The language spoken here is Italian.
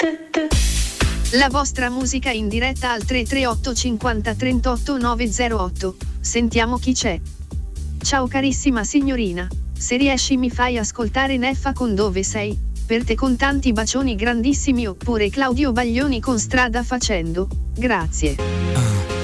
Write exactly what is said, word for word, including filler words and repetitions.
La vostra musica in diretta al tre tre otto cinquanta trentotto novecentotto. Sentiamo chi c'è. Ciao carissima signorina, se riesci mi fai ascoltare Neffa con Dove sei, per te con tanti bacioni grandissimi, oppure Claudio Baglioni con Strada facendo. Grazie. Ah.